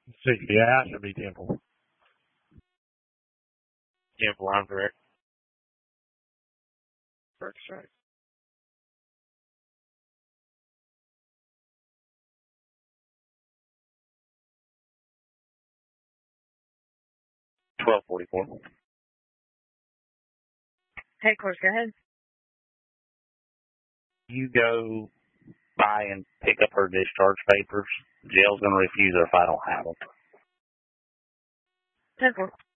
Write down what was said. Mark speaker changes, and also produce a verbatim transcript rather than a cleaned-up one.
Speaker 1: See, yeah, it should be Temple.
Speaker 2: Temple, I'm correct.
Speaker 1: Correct strike.
Speaker 2: twelve forty-four.
Speaker 3: Hey, course, go ahead.
Speaker 2: You go by and pick up her discharge papers. Jail's going to refuse her if I don't have them.
Speaker 3: ten four.